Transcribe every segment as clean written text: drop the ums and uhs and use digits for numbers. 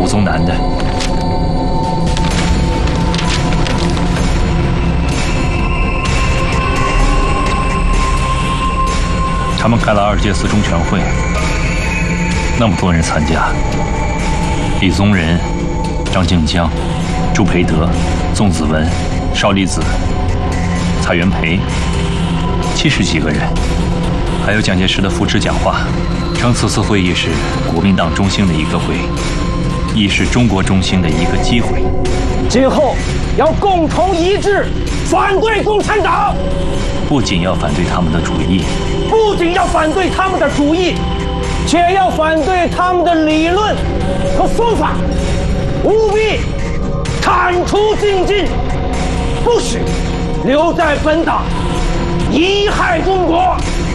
胡宗南的。他们开了2届四中全会，那么多人参加，李宗仁、张静江、朱培德、宋子文、邵力子、蔡元培，70几个人，还有蒋介石的扶持讲话，称此次会议是国民党中兴的一个会，亦是中国中兴的一个机会。 今后要共同一致反对共产党， 不仅要反对他们的主义， 且要反对他们的理论和说法，务必铲除净尽，不许留在本党，贻害中国。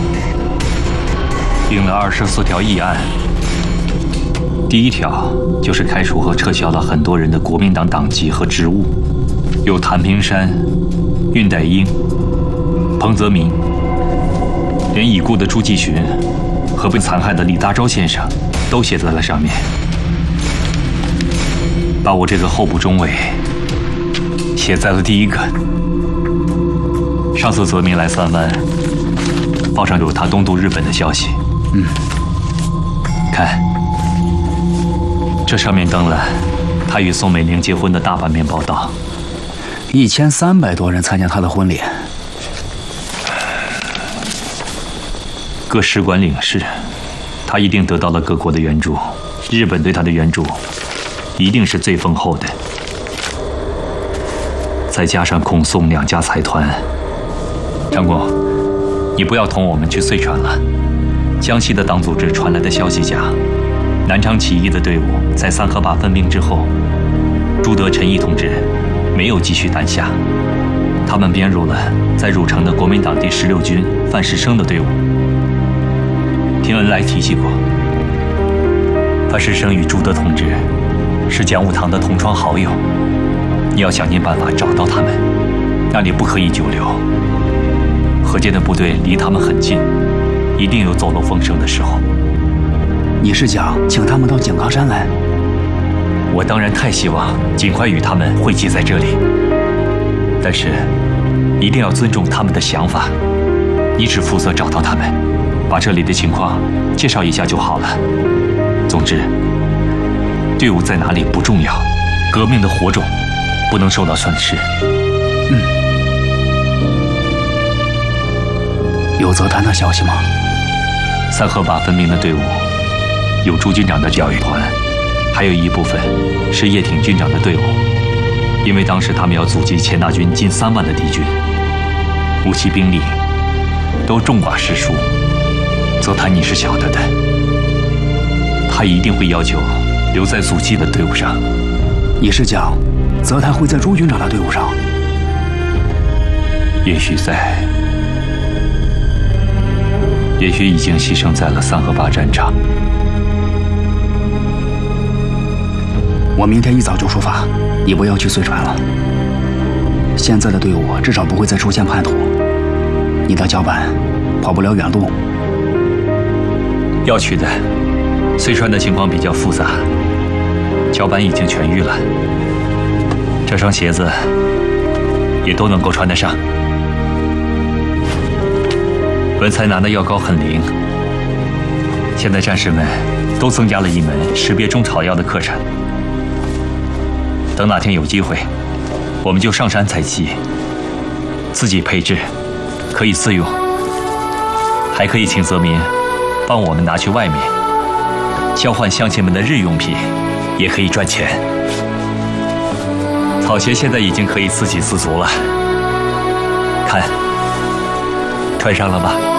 定了24条议案，第1条就是开除和撤销了很多人的国民党党籍和职务，有谭平山、恽代英、彭泽民，连已故的朱继群和被残害的李大钊先生都写在了上面，把我这个候补中委写在了第1个。上次泽民来3湾，报上有他东渡日本的消息。看，这上面登了他与宋美龄结婚的大版面报道 ，1300多人参加他的婚礼。 各使馆领事，他一定得到了各国的援助，日本对他的援助一定是最丰厚的。再加上孔宋2家财团，张公，你不要同我们去遂川了。江西的党组织传来的消息讲，南昌起义的队伍在三河坝分兵之后，朱德、陈毅同志没有继续南下，他们编入了在汝城的国民党第16军范世生的队伍。听恩来提起过，范世生与朱德同志是讲武堂的同窗好友，你要想尽办法找到他们，那里不可以久留。何健的部队离他们很近，一定有走漏风声的时候。 你是讲请他们到井冈山来？ 我当然太希望尽快与他们汇集在这里，但是一定要尊重他们的想法。你只负责找到他们，把这里的情况介绍一下就好了。总之，队伍在哪里不重要，革命的火种不能受到损失。 有泽滩的消息吗？ 三河坝分兵的队伍有朱军长的教育团，还有一部分是叶挺军长的队伍。因为当时他们要阻击钱大军近3万的敌军，武器兵力都众寡识疏，泽滩你是晓得的，他一定会要求留在阻击的队伍上。 你是讲泽滩会在朱军长的队伍上？ 也许在，也许已经牺牲在了三河坝战场。 我明天一早就出发，你不要去遂川了。现在的队伍至少不会再出现叛徒，你的脚板跑不了远路。 要去的，遂川的情况比较复杂，脚板已经痊愈了，这双鞋子也都能够穿得上。文才拿的药膏很灵，现在战士们都增加了一门识别中草药的课程。等哪天有机会，我们就上山采集，自己配制，可以自用，还可以请泽民帮我们拿去外面交换乡亲们的日用品，也可以赚钱。草鞋现在已经可以自给自足了，看，穿上了吧。